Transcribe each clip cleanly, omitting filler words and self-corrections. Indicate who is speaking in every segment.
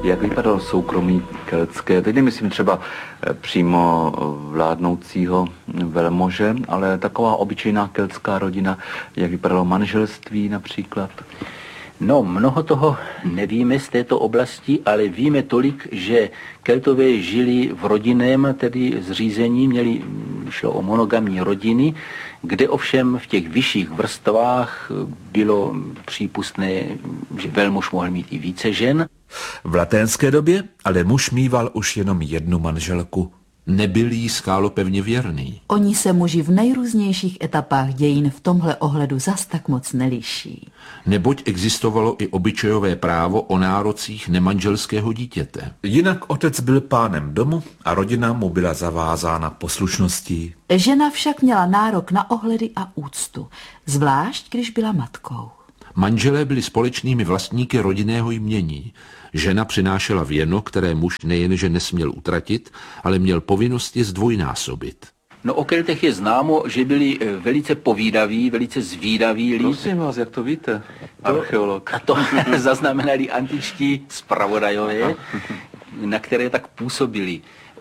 Speaker 1: Jak vypadalo soukromí keltské? Teď nemyslím třeba přímo vládnoucího velmože, ale taková obyčejná keltská rodina, jak vypadalo manželství například?
Speaker 2: No, mnoho toho nevíme z této oblasti, ale víme tolik, že Keltové žili v rodinném tedy zřízení, šlo o monogamní rodiny, kde ovšem v těch vyšších vrstvách bylo přípustné, že velmož mohl mít i více žen.
Speaker 3: V laténské době ale muž mýval už jenom jednu manželku. Nebyl jí skálopevně věrný.
Speaker 4: Oni se muži v nejrůznějších etapách dějin v tomhle ohledu zas tak moc neliší.
Speaker 5: Neboť existovalo i obyčejové právo o nárocích nemanželského dítěte.
Speaker 3: Jinak otec byl pánem domu a rodina mu byla zavázána poslušností.
Speaker 4: Žena však měla nárok na ohledy a úctu, zvlášť když byla matkou.
Speaker 5: Manželé byli společnými vlastníky rodinného jmění. Žena přinášela věno, které muž nejenže nesměl utratit, ale měl povinnost je zdvojnásobit.
Speaker 2: No o Keltech je známo, že byli velice povídaví, velice zvídaví lidi.
Speaker 1: Prosím vás, jak to víte, archeolog?
Speaker 2: A to zaznamenali antičtí zpravodajové, na které tak působili.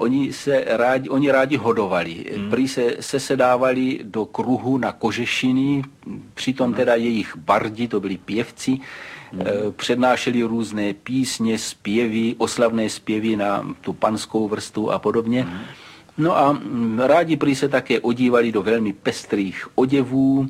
Speaker 2: Oni rádi hodovali, prý se sesedávali do kruhu na kožešiny, přitom teda jejich bardi, to byli pěvci, přednášeli různé písně, zpěvy, oslavné zpěvy na tu panskou vrstvu a podobně. No a rádi prý se také odívali do velmi pestrých oděvů,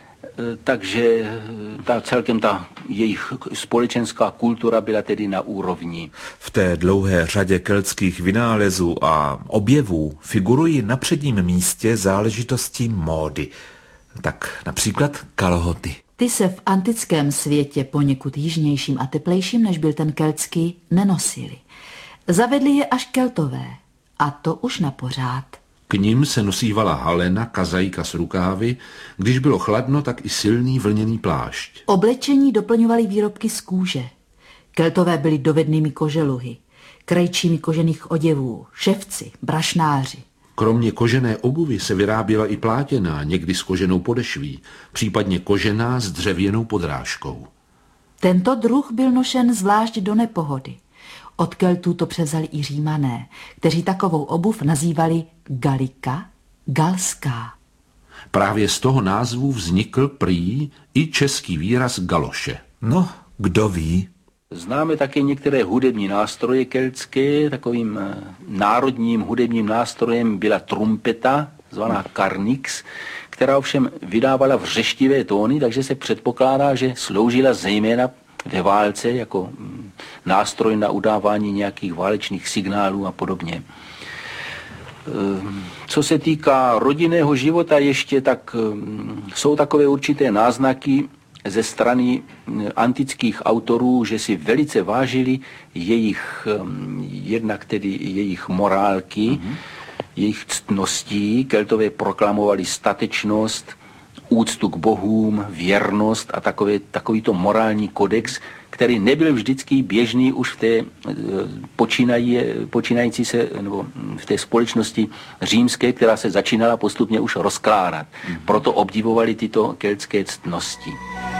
Speaker 2: takže celkem ta jejich společenská kultura byla tedy na úrovni.
Speaker 3: V té dlouhé řadě keltských vynálezů a objevů figurují na předním místě záležitosti módy. Tak například kalhoty.
Speaker 4: Ty se v antickém světě poněkud jižnějším a teplejším, než byl ten keltský, nenosili. Zavedli je až Keltové, a to už na pořád.
Speaker 5: K nim se nosívala halena, kazajka s rukávy, když bylo chladno, tak i silný vlněný plášť.
Speaker 4: Oblečení doplňovaly výrobky z kůže. Keltové byli dovednými koželuhy, krajčími kožených oděvů, ševci, brašnáři.
Speaker 5: Kromě kožené obuvy se vyráběla i plátěná, někdy s koženou podešví, případně kožená s dřevěnou podrážkou.
Speaker 4: Tento druh byl nošen zvlášť do nepohody. Od Keltů to převzali i Římané, kteří takovou obuv nazývali galika, galská.
Speaker 5: Právě z toho názvu vznikl prý i český výraz galoše.
Speaker 3: No, kdo ví?
Speaker 2: Známe také některé hudební nástroje keltské. Takovým národním hudebním nástrojem byla trumpeta, zvaná karnix, která ovšem vydávala vřeštivé tóny, takže se předpokládá, že sloužila zejména ve válce jako nástroj na udávání nějakých válečných signálů a podobně. Co se týká rodinného života ještě, tak jsou takové určité náznaky ze strany antických autorů, že si velice vážili jednak tedy jejich morálky, jejich ctností. Keltové proklamovali statečnost, úctu k bohům, věrnost a takovýto morální kodex, který nebyl vždycky běžný už v té počínající se, nebo v té společnosti římské, která se začínala postupně už rozkládat. Proto obdivovali tyto keltské ctnosti.